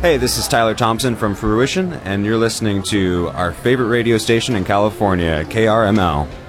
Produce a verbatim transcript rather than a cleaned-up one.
Hey, this is Tyler Thompson from Fruition, and you're listening to our favorite radio station in California, K R M L.